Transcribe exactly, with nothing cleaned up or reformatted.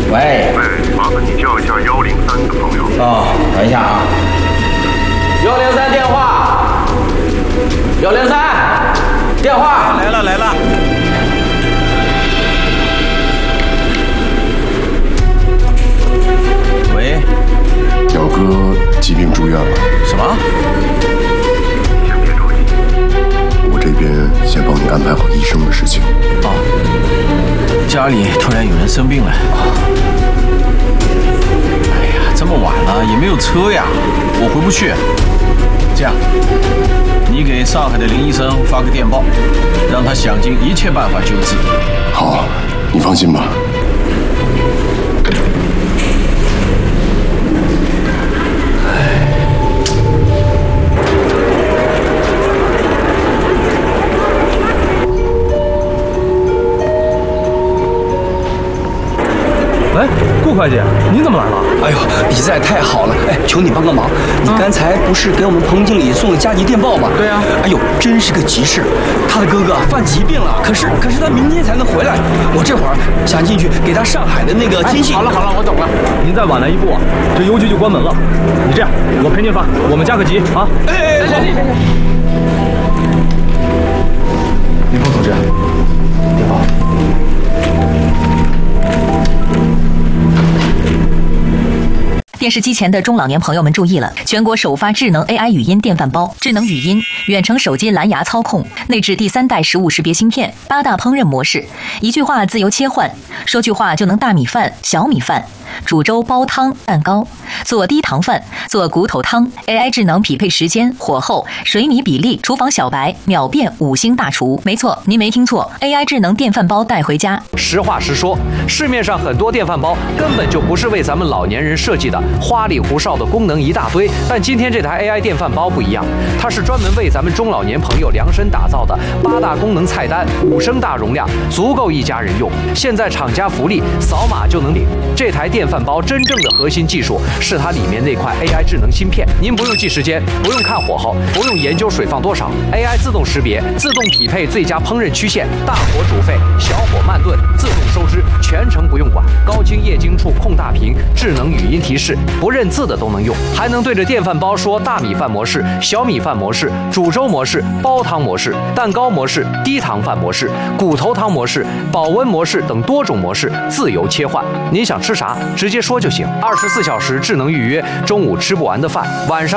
喂， 喂，麻烦你叫一下幺零三的朋友。 哦，等一下啊。幺零三电话。幺零三电话。 来了来了。喂， 表哥疾病住院了。 什么？ 你先别着急， 我这边先帮你安排好医生的事情。 哦，家里突然有人生病了。哎呀，这么晚了也没有车呀，我回不去。这样，你给上海的林医生发个电报，让他想尽一切办法救治。 好，你放心吧。 哎，顾会计，您怎么来了？ 哎呦，你实在太好了！哎，求你帮个忙，你刚才不是给我们彭经理送了加急电报吗？ 对呀。 哎呦，真是个急事，他的哥哥犯疾病了，可是可是他明天才能回来，我这会儿想进去给他上海的那个亲戚。 好了好了，我懂了，您再晚来一步啊，这邮局就关门了。你这样，我陪您发，我们加个急啊！ 哎哎，好。 林峰同志，电报。 电视机前的中老年朋友们注意了，全国首发智能 A I 语音电饭煲，智能语音、远程手机蓝牙操控，内置第三代食物识别芯片，八大烹饪模式，一句话自由切换，说句话就能大米饭、小米饭。煮粥、煲汤、蛋糕，做低糖饭，做骨头汤 ，A I 智能匹配时间、火候、水米比例，厨房小白秒变五星大厨。没错，您没听错 ，A I 智能电饭煲带回家。 实话实说，市面上很多电饭煲根本就不是为咱们老年人设计的，花里胡哨的功能一大堆。但今天这台 A I 电饭煲不一样，它是专门为咱们中老年朋友量身打造的，八大功能菜单，五升大容量，足够一家人用。现在厂家福利，扫码就能领。这台电饭煲真正的核心技术是它里面那块 A I 智能芯片，您不用记时间，不用看火候，不用研究水放多少 ，A I 自动识别，自动匹配最佳烹饪曲线，大火煮沸，小火慢炖，自动收汁，全程不用管。高清液晶处控大屏，智能语音提示，不认字的都能用，还能对着电饭煲说大米饭模式、小米饭模式、煮粥模式、煲汤模式、蛋糕模式、低糖饭模式、骨头汤模式、保温模式等多种模式自由切换。您想吃啥，直接说就行。二十四小时智能预约，中午吃不完的饭，晚上。